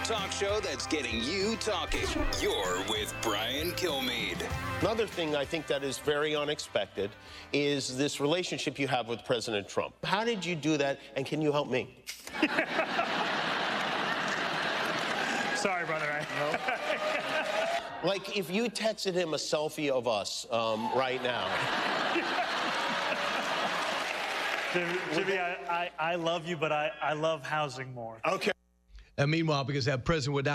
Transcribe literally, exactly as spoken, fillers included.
talk show that's getting you talking. You're with Brian Kilmeade. Another thing I think that is very unexpected is this relationship you have with President Trump. How did you do that, and can you help me? Sorry, brother. I know. Like, if you texted him a selfie of us um, right now. Jimmy, Jimmy I, I, I love you, but I, I love housing more. Okay. And meanwhile, because that president would